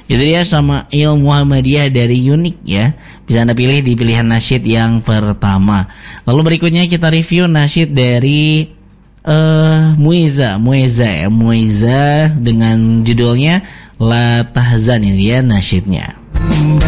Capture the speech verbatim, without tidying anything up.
Itu dia Syama'il Muhammadiyah dari Unik ya. Bisa Anda pilih di pilihan nasyid yang pertama. Lalu berikutnya kita review nasyid dari uh, Muiza Muiza ya Muiza dengan judulnya La Tahzan. Ini dia nasyidnya.